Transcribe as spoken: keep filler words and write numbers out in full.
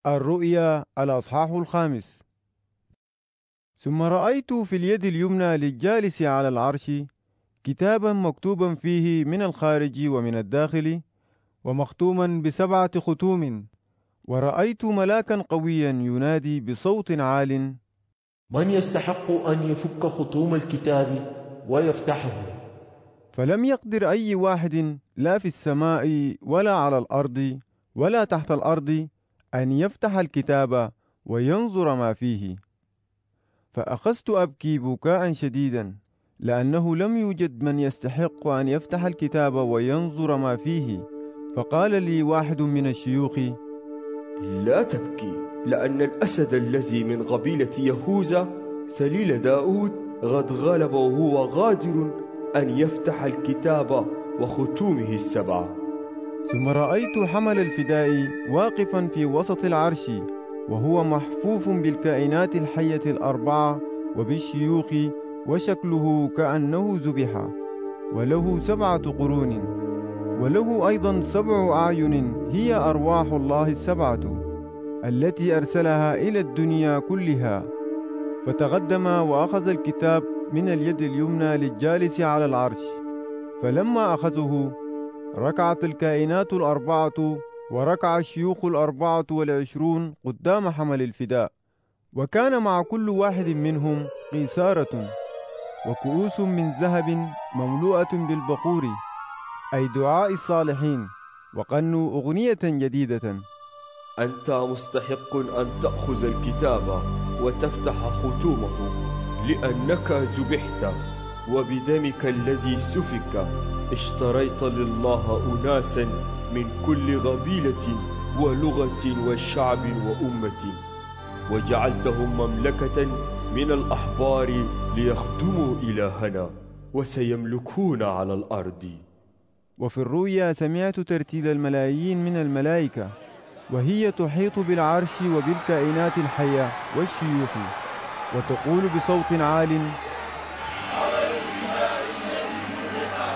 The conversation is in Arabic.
الرؤيا الأصحاح الخامس. ثم رأيت في اليد اليمنى للجالس على العرش كتابا مكتوبا فيه من الخارج ومن الداخل ومختوما بسبعة ختوم. ورأيت ملاكا قويا ينادي بصوت عال: من يستحق أن يفك ختوم الكتاب ويفتحه؟ فلم يقدر أي واحد لا في السماء ولا على الأرض ولا تحت الأرض أن يفتح الكتاب وينظر ما فيه. فأخذت أبكي بكاء شديدا، لأنه لم يوجد من يستحق أن يفتح الكتاب وينظر ما فيه. فقال لي واحد من الشيوخ: لا تبكي، لأن الأسد الذي من قبيلة يهوذا سليل داود قد غلب وهو قادر أن يفتح الكتاب وختومه السبعة. ثم رأيت حمل الفداء واقفا في وسط العرش، وهو محفوف بالكائنات الحية الأربعة وبالشيوخ، وشكله كأنه ذبح، وله سبعة قرون، وله أيضا سبع أعين هي أرواح الله السبعة التي أرسلها إلى الدنيا كلها. فتقدم وأخذ الكتاب من اليد اليمنى للجالس على العرش. فلما أخذه ركعت الكائنات الأربعة وركع الشيوخ الأربعة والعشرون قدام حمل الفداء، وكان مع كل واحد منهم قيثارة وكؤوس من ذهب مملوءة بالبخور، أي دعاء الصالحين، وغنوا أغنية جديدة: أنت مستحق أن تأخذ الكتاب وتفتح ختومه، لأنك ذبحت، وبدمك الذي سفك اشتريت لله أناسا من كل قبيلة ولغة وشعب وأمة، وجعلتهم مملكة من الأحبار ليخدموا إلهنا، وسيملكون على الأرض. وفي الرؤيا سمعت ترتيل الملايين من الملائكة، وهي تحيط بالعرش وبالكائنات الحية والشيوخ، وتقول بصوت عال: